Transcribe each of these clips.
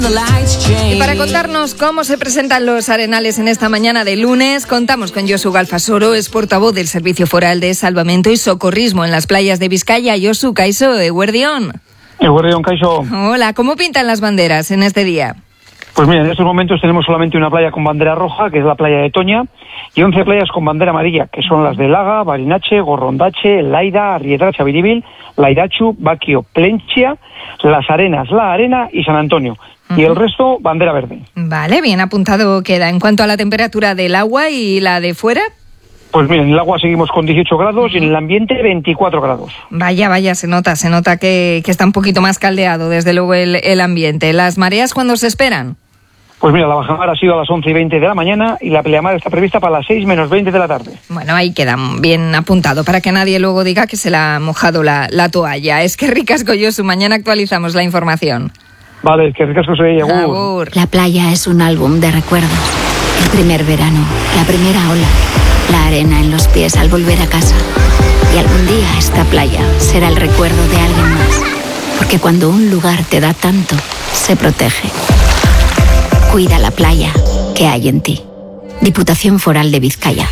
Y para contarnos cómo se presentan los arenales en esta mañana de lunes, contamos con Josu Galfasoro, es portavoz del Servicio Foral de Salvamento y Socorrismo en las playas de Vizcaya. Josu, kaixo, eguerdión. Eguerdión, kaixo. Hola, ¿cómo pintan las banderas en este día? Pues mira, en estos momentos tenemos solamente una playa con bandera roja, que es la playa de Toña, y 11 playas con bandera amarilla, que son las de Laga, Barinache, Gorrondache, Laida, Arrieta, Chaviribil, Laidachu, Baquio, Plentzia, Las Arenas, La Arena y San Antonio. Y el resto, bandera verde. Vale, bien apuntado queda. En cuanto a la temperatura del agua y la de fuera... Pues mira, en el agua seguimos con 18 grados y en el ambiente 24 grados. Vaya, se nota que está un poquito más caldeado, desde luego, el ambiente. ¿Las mareas cuándo se esperan? Pues mira, la bajamar ha sido a las 11:20 de la mañana y la pleamar está prevista para las 6 menos 20 de la tarde. Bueno, ahí queda bien apuntado para que nadie luego diga que se le ha mojado la toalla. Es que ricasco, Josu, mañana actualizamos la información. Vale, es que ricasco soy Agur. La playa es un álbum de recuerdos. El primer verano, la primera ola, la arena en los pies al volver a casa. Y algún día esta playa será el recuerdo de alguien más. Porque cuando un lugar te da tanto, se protege. Cuida la playa que hay en ti. Diputación Foral de Vizcaya.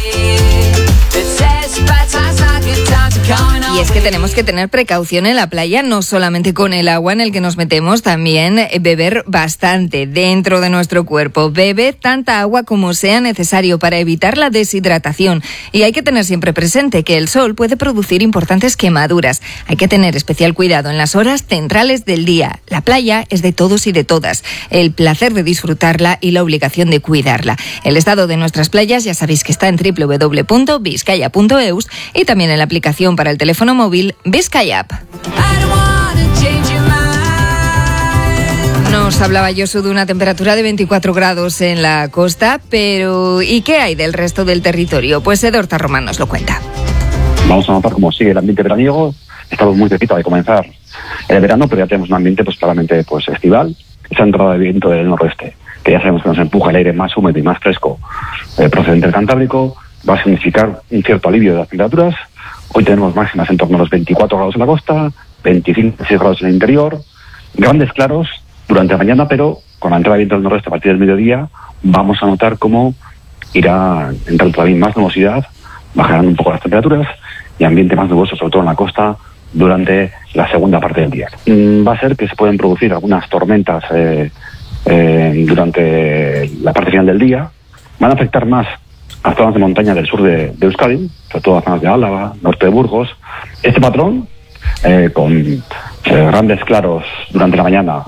Y es que tenemos que tener precaución en la playa, no solamente con el agua en el que nos metemos, también beber bastante dentro de nuestro cuerpo. Bebe tanta agua como sea necesario para evitar la deshidratación. Y hay que tener siempre presente que el sol puede producir importantes quemaduras. Hay que tener especial cuidado en las horas centrales del día. La playa es de todos y de todas. El placer de disfrutarla y la obligación de cuidarla. El estado de nuestras playas ya sabéis que está en www.vizcaya.eus y también en la aplicación para el teléfono móvil Vizcaya App. Nos hablaba Josu de una temperatura de 24 grados en la costa, pero ¿y qué hay del resto del territorio? Pues Edorta Román nos lo cuenta. Vamos a notar cómo sigue el ambiente veraniego. Estamos muy cerquita de comenzar el verano, pero ya tenemos un ambiente claramente estival. Esa entrada de viento del noroeste, que ya sabemos que nos empuja el aire más húmedo y más fresco procedente del Cantábrico, va a significar un cierto alivio de las temperaturas. Hoy tenemos máximas en torno a los 24 grados en la costa, 25 grados en el interior, grandes claros durante la mañana, pero con la entrada de viento del noroeste a partir del mediodía vamos a notar cómo irá entrando todavía más nubosidad, bajarán un poco las temperaturas y ambiente más nuboso, sobre todo en la costa, durante la segunda parte del día. Va a ser que se pueden producir algunas tormentas durante la parte final del día. Van a afectar más a zonas de montaña del sur de Euskadi, sobre todo a zonas de Álava, norte de Burgos. Este patrón, con grandes claros durante la mañana